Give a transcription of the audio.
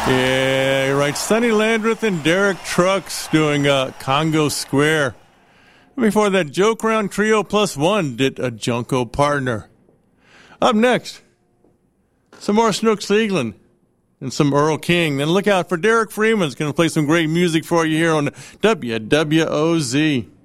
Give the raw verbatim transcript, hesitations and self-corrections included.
Yeah, you're right. Sonny Landreth and Derek Trucks doing uh, Congo Square. Before that, Joe Crown Trio Plus One did a Junko Partner. Up next, some more Snooks Eaglin and some Earl King. Then look out for Derek Freeman's going to play some great music for you here on W W O Z.